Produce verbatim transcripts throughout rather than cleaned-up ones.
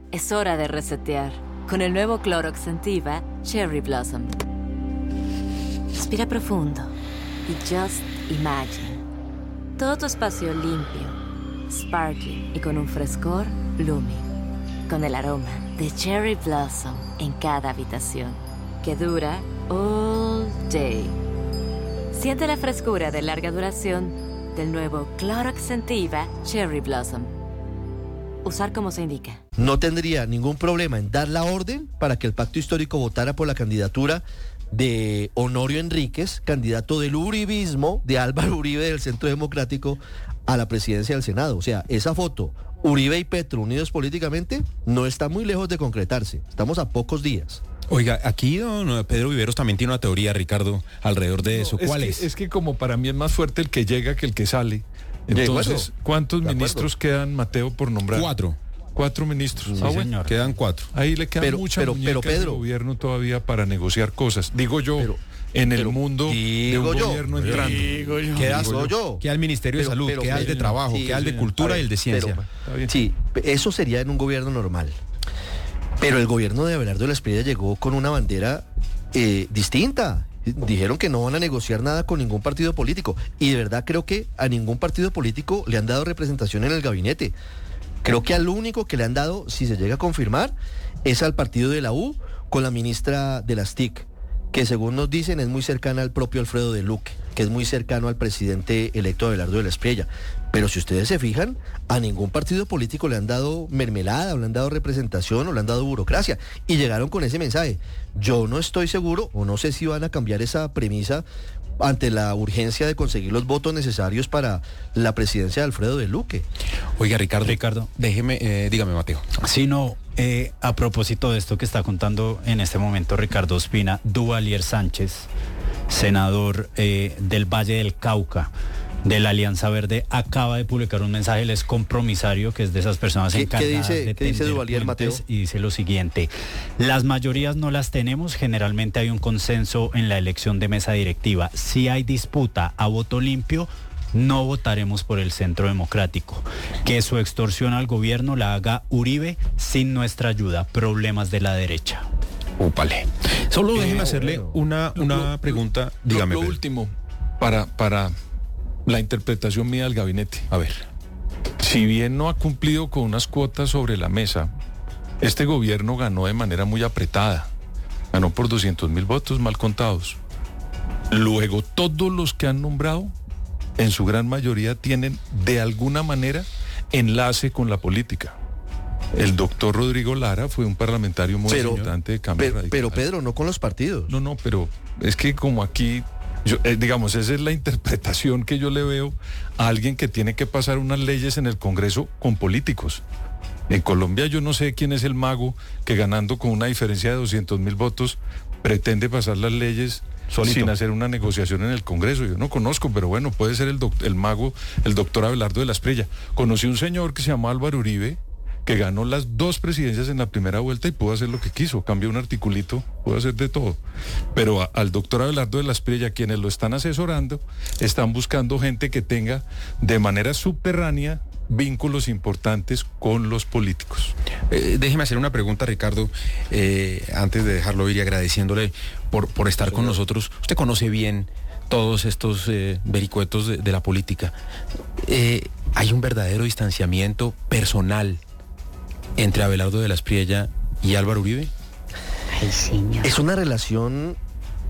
Es hora de resetear con el nuevo Clorox Scentiva Cherry Blossom. Respira profundo y just imagine. Todo tu espacio limpio, sparkling y con un frescor blooming. Con el aroma de Cherry Blossom en cada habitación, que dura all day. Siente la frescura de larga duración del nuevo Clorox Scentiva Cherry Blossom. Usar como se indica. No tendría ningún problema en dar la orden para que el Pacto Histórico votara por la candidatura de Honorio Enríquez, candidato del uribismo, de Álvaro Uribe del Centro Democrático, a la presidencia del Senado. O sea, esa foto, Uribe y Petro unidos políticamente, no está muy lejos de concretarse. Estamos a pocos días. Oiga, aquí don Pedro Viveros también tiene una teoría, Ricardo, alrededor de eso. No, ¿Cuál es? es? Que, es que como para mí es más fuerte el que llega que el que sale. Entonces, ¿cuántos ministros quedan, Mateo, por nombrar? Cuatro. Cuatro ministros. Sí, ah, bueno. señor. Quedan cuatro. Ahí le queda pero, mucha pero, muñeca pero, Pedro, al gobierno todavía para negociar cosas. Digo yo, pero, en el pero, mundo de un yo, gobierno entrando. Digo yo, queda, digo yo. queda el Ministerio pero, de Salud, pero, queda el de pero, Trabajo, sí, queda el de señor. Cultura ver, y el de Ciencia. Pero, sí, eso sería en un gobierno normal. Pero el gobierno de Abelardo de la Espriella llegó con una bandera eh, distinta. Dijeron que no van a negociar nada con ningún partido político. Y de verdad creo que a ningún partido político le han dado representación en el gabinete. Creo que al único que le han dado, si se llega a confirmar, es al partido de la U con la ministra de las T I C, que según nos dicen es muy cercana al propio Alfredo de Luque, que es muy cercano al presidente electo Abelardo de la Espriella. Pero si ustedes se fijan, a ningún partido político le han dado mermelada, o le han dado representación, o le han dado burocracia. Y llegaron con ese mensaje. Yo no estoy seguro, o no sé si van a cambiar esa premisa ante la urgencia de conseguir los votos necesarios para la presidencia de Alfredo de Luque. Oiga, Ricardo, Ricardo. déjeme, eh, dígame, Mateo. Sí, no, eh, a propósito de esto que está contando en este momento Ricardo Ospina, Duvalier Sánchez, senador eh, del Valle del Cauca, de la Alianza Verde, acaba de publicar un mensaje, él es compromisario, que es de esas personas ¿Qué, encargadas ¿qué dice, de ¿qué dice tender Duvalier, Mateo? puentes, y dice lo siguiente: las mayorías no las tenemos, generalmente hay un consenso en la elección de mesa directiva. Si hay disputa a voto limpio, no votaremos por el Centro Democrático. Que su extorsión al gobierno la haga Uribe sin nuestra ayuda. Problemas de la derecha. Úpale. Solo Eh, déjeme hacerle bueno. una, Lo- una lo- pregunta. Lo, Dígame, lo Pedro. último, para, para la interpretación mía del gabinete. A ver. Si bien no ha cumplido con unas cuotas sobre la mesa, este gobierno ganó de manera muy apretada. Ganó por doscientos mil votos mal contados. Luego, todos los que han nombrado, en su gran mayoría, tienen de alguna manera enlace con la política. El doctor Rodrigo Lara fue un parlamentario muy Pero, importante de Cambio pero, Radical. pero Pedro, no con los partidos. No, no, pero es que como aquí, yo, eh, digamos, esa es la interpretación que yo le veo a alguien que tiene que pasar unas leyes en el Congreso con políticos. En Colombia yo no sé quién es el mago que ganando con una diferencia de doscientos mil votos pretende pasar las leyes Solito. sin hacer una negociación en el Congreso. Yo no conozco, pero bueno, puede ser el, doc- el mago, el doctor Abelardo de la Espriella. Conocí un señor que se llama Álvaro Uribe, que ganó las dos presidencias en la primera vuelta y pudo hacer lo que quiso, cambió un articulito, pudo hacer de todo. Pero a, al doctor Abelardo de la Espriella, quienes lo están asesorando, están buscando gente que tenga de manera subterránea vínculos importantes con los políticos. Eh, déjeme hacer una pregunta, Ricardo, eh, antes de dejarlo ir y agradeciéndole por, por estar con nosotros. Usted conoce bien todos estos eh, vericuetos de, de la política. Eh, ¿Hay un verdadero distanciamiento personal entre Abelardo de la Espriella y Álvaro Uribe? Ay, señor. Es una relación,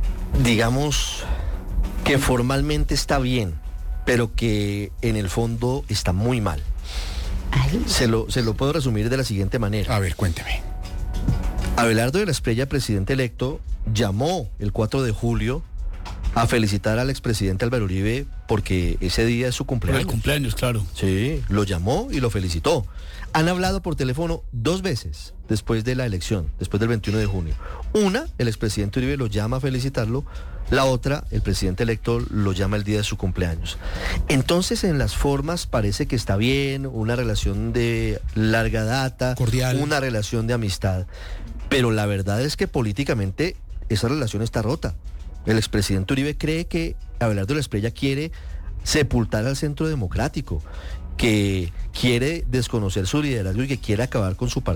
digamos, que formalmente está bien, pero que en el fondo está muy mal. Ay. Se lo, se lo puedo resumir de la siguiente manera. A ver, cuénteme. Abelardo de la Espriella, presidente electo, llamó el cuatro de julio a felicitar al expresidente Álvaro Uribe porque ese día es su Por cumpleaños. el cumpleaños, claro. Sí, lo llamó y lo felicitó. Han hablado por teléfono dos veces después de la elección, después del veintiuno de junio. Una, el expresidente Uribe lo llama a felicitarlo. La otra, el presidente electo lo llama el día de su cumpleaños. Entonces, en las formas parece que está bien, una relación de larga data, Cordial. una relación de amistad. Pero la verdad es que políticamente esa relación está rota. El expresidente Uribe cree que Abelardo de la Espriella quiere sepultar al Centro Democrático, que quiere desconocer su liderazgo y que quiere acabar con su partido.